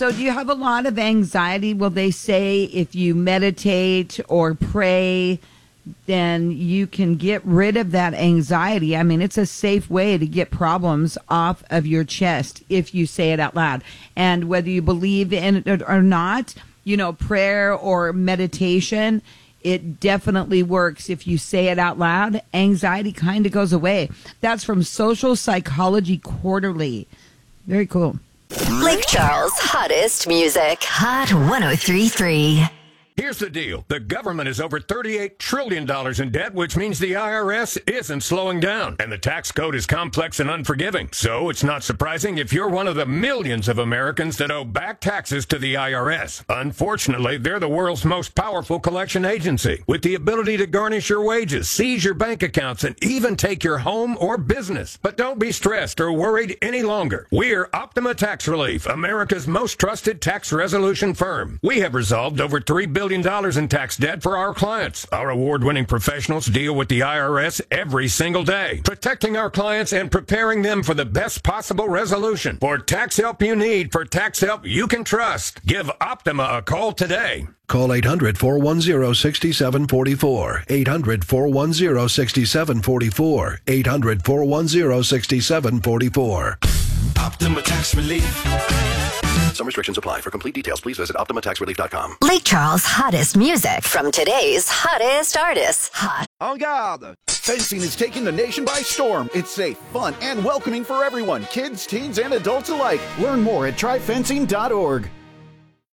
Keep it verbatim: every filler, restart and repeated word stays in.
So do you have a lot of anxiety? Well, they say if you meditate or pray, then you can get rid of that anxiety. I mean, it's a safe way to get problems off of your chest if you say it out loud. And whether you believe in it or not, you know, prayer or meditation, it definitely works. If you say it out loud, anxiety kind of goes away. That's from Social Psychology Quarterly. Very cool. Lake Charles' hottest music. Hot one oh three point three. Here's the deal. The government is over thirty-eight trillion dollars in debt, which means the I R S isn't slowing down. And the tax code is complex and unforgiving. So it's not surprising if you're one of the millions of Americans that owe back taxes to the I R S. Unfortunately, they're the world's most powerful collection agency, with the ability to garnish your wages, seize your bank accounts, and even take your home or business. But don't be stressed or worried any longer. We're Optima Tax Relief, America's most trusted tax resolution firm. We have resolved over three billion dollars in tax debt for our clients. Our award-winning professionals deal with the I R S every single day, protecting our clients and preparing them for the best possible resolution. For tax help you need, for tax help you can trust, give Optima a call today. Call eight hundred, four one zero, six seven four four. eight hundred, four one zero, six seven four four. eight hundred, four one zero, six seven four four. Optima Tax Relief. Some restrictions apply. For complete details, please visit Optima Tax Relief dot com. Lake Charles' hottest music from today's hottest artists. Hot. En garde! Fencing is taking the nation by storm. It's safe, fun, and welcoming for everyone, kids, teens, and adults alike. Learn more at try fencing dot org.